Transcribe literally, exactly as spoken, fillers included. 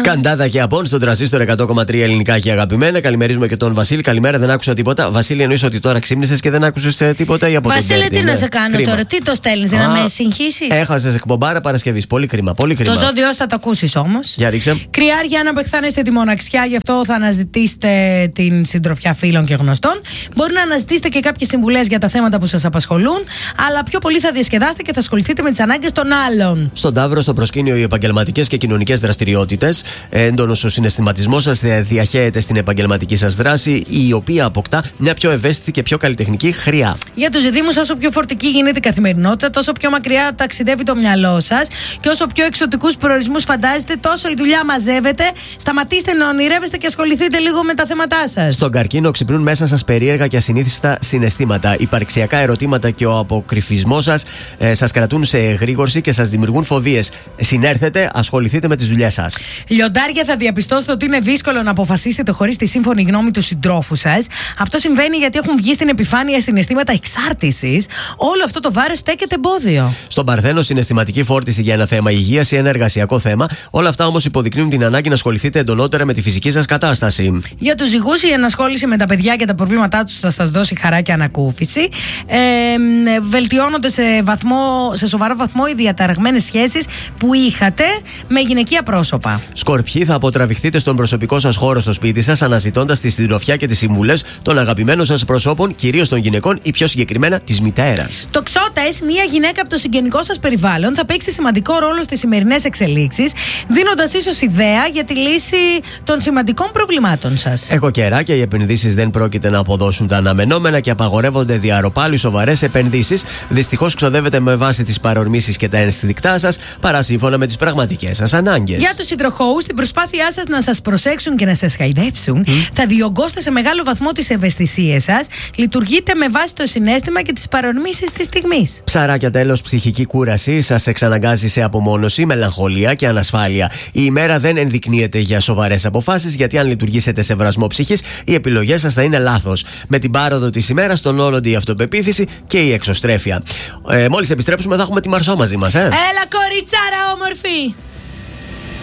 Καντάδα και απόν στον τρανζίστορ εκατό κόμμα τρία ελληνικά και αγαπημένα. Καλημερίζουμε και τον Βασίλη. Καλημέρα, δεν άκουσα τίποτα. Βασίλη, εννοείς ότι τώρα ξύπνησες και δεν άκουσες τίποτα ή από τον Βασίλη, τι να σε κάνω κρίμα. τώρα, τι το στέλνεις, να με συγχύσεις. Έχασες εκπομπάρα Παρασκευής. Πολύ κρίμα, πολύ κρίμα. Το ζώδιο θα το ακούσεις όμως. Για ρίξε. Κρυάρια, αν απεχθάνεστε τη μοναξιά, γι' αυτό θα αναζητήσετε την συντροφιά φίλων και γνωστών. Μπορεί να αναζητήσετε και κάποιες συμβουλές για τα θέματα που σας απασχολούν, αλλά πιο πολύ θα διασκεδάσετε και θα ασχοληθείτε με τις ανάγκες των άλλων. Στον Ταύρο, στο προσκήνιο, οι επαγγελματικές και κοινωνικές δραστηριότητες. Έντονος ο συναισθηματισμός σας διαχέεται στην επαγγελματική σας δράση, η οποία αποκτά μια πιο ευαίσθητη και πιο καλλιτεχνική χρειά. Για τους διδύμους, όσο πιο φορτική γίνεται η καθημερινότητα, τόσο πιο μακριά ταξιδεύει το μυαλό σας και όσο πιο εξωτικούς προορισμούς φαντάζεστε, τόσο η δουλειά μαζεύεται. Σταματήστε να ονειρεύεστε και ασχοληθείτε λίγο με τα θέματά σας. Στον Καρκίνο, ξυπνούν μέσα σας περίεργα και ασυνήθιστα συναισθήματα. Υπαρξιακά ερωτήματα και ο αποκρυφισμός σας ε, σας κρατούν σε εγρήγορση και σας δημιουργούν φοβίες. Συνέρθετε, ασχοληθείτε με τις δουλειές σας. Λιοντάρια, θα διαπιστώσετε ότι είναι δύσκολο να αποφασίσετε χωρίς τη σύμφωνη γνώμη του συντρόφου σας. Αυτό συμβαίνει γιατί έχουν βγει στην επιφάνεια συναισθήματα εξάρτησης. Όλο αυτό το βάρος στέκεται εμπόδιο. Στον Παρθένο, συναισθηματική φόρτιση για ένα θέμα υγείας ή ένα εργασιακό θέμα. Όλα αυτά όμως υποδεικνύουν την ανάγκη να ασχοληθείτε εντονότερα με τη φυσική σας κατάσταση. Για τους ζυγούς, η ενασχόληση με τα παιδιά και τα προβλήματά τους θα σας δώσει χαρά και ανακούφιση. Ε, βελτιώνονται σε, βαθμό, σε σοβαρό βαθμό οι διαταραγμένες σχέσεις που είχατε με γυναικεία πρόσωπα. Σκορπιοί, θα αποτραβηχθείτε στον προσωπικό σας χώρο στο σπίτι σας, αναζητώντας τη συντροφιά και τις συμβουλές των αγαπημένων σας προσώπων, κυρίως των γυναικών ή πιο συγκεκριμένα της μητέρας. Τοξότες, μια γυναίκα από το συγγενικό σας περιβάλλον θα παίξει σημαντικό ρόλο στις σημερινές εξελίξεις, δίνοντας ίσως ιδέα για τη λύση των σημαντικών προβλημάτων σας. Έχω καιράκια, οι επενδύσεις δεν πρόκειται να αποδώσουν τα αναμενόμενα και απαγορεύονται διαρροπάλοι σοβαρές επενδύσεις. Δυστυχώς ξοδεύετε με βάση τις παρορμήσεις και τα ενστικτά σας παρά σύμφωνα με τις πραγματικές σας ανάγκες. Για τους υδροχόους, στην προσπάθειά σας να σας προσέξουν και να σας χαϊδεύσουν, mm. θα διωγγώσετε σε μεγάλο βαθμό τις ευαισθησίες σας. Λειτουργείτε με βάση το συναίσθημα και τις παρορμήσεις της στιγμής. Ψαράκια, τέλος, ψυχική κούραση σας εξαναγκάζει σε απομόνωση, μελαγχολία και ανασφάλεια. Η ημέρα δεν ενδεικνύεται για σοβαρές αποφάσεις, γιατί αν λειτουργήσετε σε βρασμό ψυχής, οι επιλογές σας θα είναι λάθος. Με την πάροδο της ημέρας τονώνονται η αυτοπεποίθηση και η εξωστρέφεια. Ε, μόλις επιστρέψουμε, θα έχουμε τη Μαρσό μαζί μας, ε. Έλα, κοριτσάρα όμορφη!